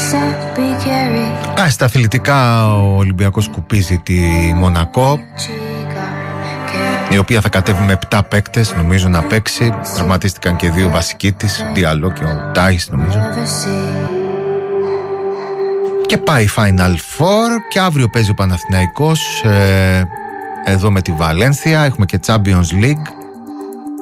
Στα αθλητικά ο Ολυμπιακός σκουπίζει τη Μονακό, η οποία θα κατέβει με 7 παίκτες νομίζω να παίξει. Τραυματίστηκαν και 2 βασικοί της, Διαλό και ο Τάις νομίζω. Και πάει Final Four και αύριο παίζει ο Παναθηναϊκός εδώ με τη Βαλένθια. Έχουμε και Champions League.